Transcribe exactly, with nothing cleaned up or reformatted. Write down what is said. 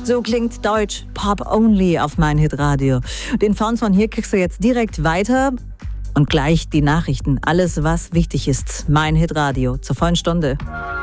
So klingt Deutsch Pop Only auf mein Hitradio. Den Sound von hier kriegst du jetzt direkt weiter und gleich die Nachrichten. Alles, was wichtig ist. Mein Hitradio zur vollen Stunde.